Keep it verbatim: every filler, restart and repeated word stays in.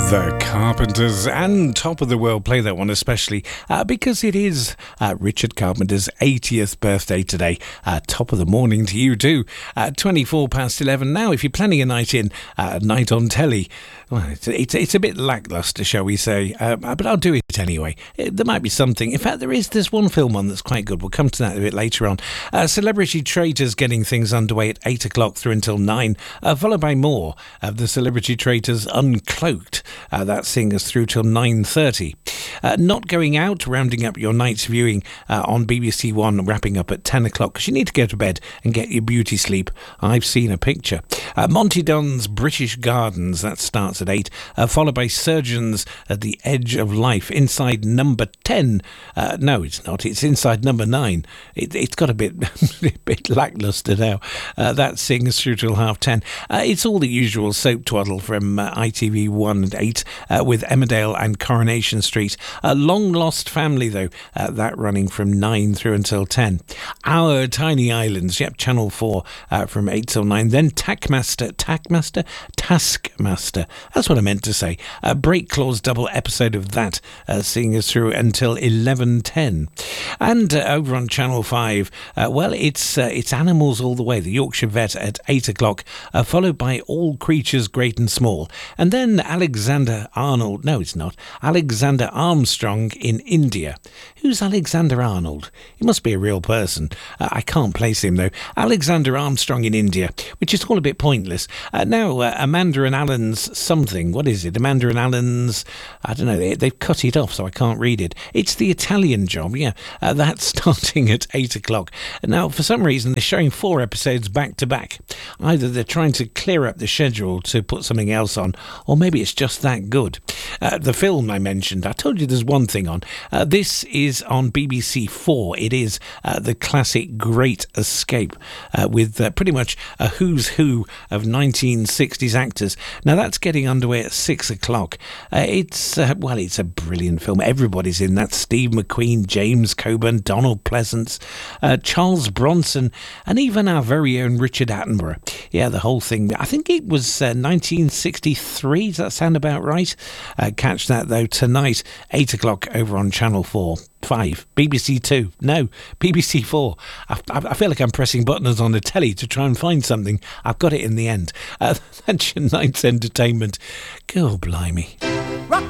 The Carpenters and Top of the World play that one especially uh, because it is uh, Richard Carpenter's eightieth birthday today. Uh, top of the morning to you too. Uh, twenty-four past eleven now. If you're planning a night in, uh, night on telly, well, it's, it's, it's a bit lacklustre, shall we say, uh, but I'll do it anyway. It, there might be something. In fact, there is this one film on that's quite good. We'll come to that a bit later on. Uh, Celebrity Traitors getting things underway at eight o'clock through until nine, uh, followed by more of the Celebrity Traitors Uncloaked. Uh, that seeing us through till nine thirty. Uh, not going out, rounding up your night's viewing uh, on B B C One, wrapping up at ten o'clock because you need to go to bed and get your beauty sleep. I've seen a picture. Uh, Monty Dunn's British Gardens, that starts at eight, uh, followed by Surgeons at the Edge of Life, inside number ten. Uh, no, it's not. It's inside number nine. It, it's got a bit, a bit lacklustre now. Uh, that seeing us through till half ten. Uh, it's all the usual soap twaddle from uh, I T V one and eight uh, with Emmerdale and Coronation Street. A Long Lost Family, though, uh, that running from nine through until ten. Our Tiny Islands, yep, Channel four uh, from eight till nine. Then Tackmaster, Tackmaster? Taskmaster. That's what I meant to say. A Break Clause double episode of that, uh, seeing us through until eleven ten. And uh, over on Channel five, uh, well, it's uh, it's Animals All the Way, the Yorkshire Vet at eight o'clock, uh, followed by All Creatures Great and Small. And then Alexander Arnold, no it's not, Alexander Armstrong in India. Who's Alexander Arnold? He must be a real person. Uh, I can't place him though. Alexander Armstrong in India, which is all a bit pointless. Uh, now, uh, Amanda and Alan's something, what is it? Amanda and Alan's, I don't know, they, they've cut it off so I can't read it. It's The Italian Job, yeah. Uh, that's starting at eight o'clock. Now, for some reason, they're showing four episodes back to back. Either they're trying to clear up the schedule to put something else on, or maybe it's just that good. Uh, the film I mentioned, I told you there's one thing on. Uh, this is on B B C four. It is uh, the classic Great Escape uh, with uh, pretty much a who's who of nineteen sixties actors. Now that's getting underway at six o'clock. Uh, it's, uh, well, it's a brilliant film. Everybody's in that. Steve McQueen, James Coburn, Donald Pleasance, uh, Charles Bronson, and even our very own Richard Attenborough. Yeah, the whole thing. I think it was uh, nineteen sixty-three. Does that sound about right? Uh, catch that, though, tonight, eight o'clock over on Channel four. five. B B C two. No, B B C four. I, I feel like I'm pressing buttons on the telly to try and find something. I've got it in the end. Uh, that's your night's entertainment. Go blimey.